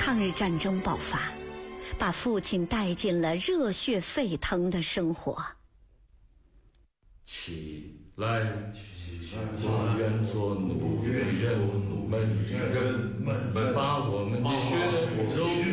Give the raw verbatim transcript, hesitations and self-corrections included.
抗日战争爆发，把父亲带进了热血沸腾的生活。 起来，不愿做奴隶人们，把我们的血肉